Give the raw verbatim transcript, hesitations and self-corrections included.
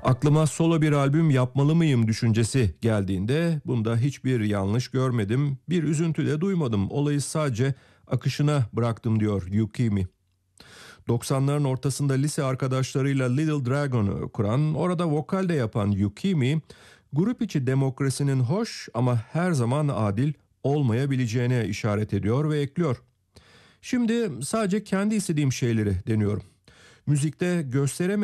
Aklıma solo bir albüm yapmalı mıyım düşüncesi geldiğinde bunda hiçbir yanlış görmedim, bir üzüntü de duymadım. Olayı sadece akışına bıraktım diyor Yukimi. doksanların ortasında lise arkadaşlarıyla Little Dragon'u kuran, orada vokal de yapan Yukimi, grup içi demokrasinin hoş ama her zaman adil olmayabileceğine işaret ediyor ve ekliyor. Şimdi sadece kendi istediğim şeyleri deniyorum. Müzikte gösteremediğim